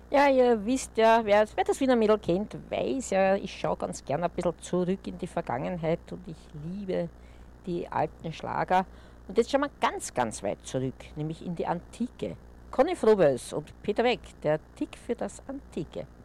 Ja, ihr wisst ja, wer das Wiener Mädel kennt, weiß ja, ich schaue ganz gern ein bisschen zurück in die Vergangenheit und ich liebe die alten Schlager. Und jetzt schauen wir ganz, ganz weit zurück, nämlich in die Antike. Conny Frobes und Peter Weck, der Tick für das Antike.